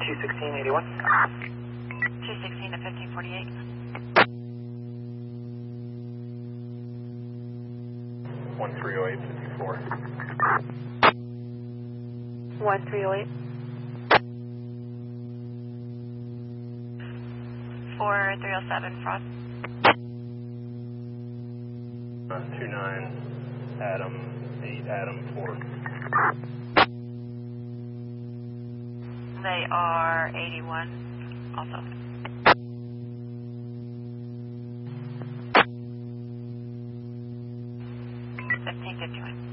21681. 216 to 1548. 130854. 1308. 4307 Frost. 29 Adam 8 Adam 4. They are 81 also. 1551.